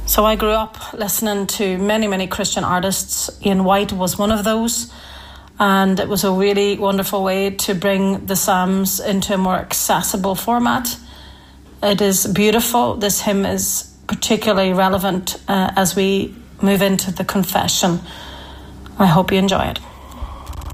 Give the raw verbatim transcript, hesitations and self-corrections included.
So I grew up listening to many, many Christian artists. Ian White was one of those. And it was a really wonderful way to bring the Psalms into a more accessible format. It is beautiful. This hymn is particularly relevant uh, as we move into the confession. I hope you enjoy it.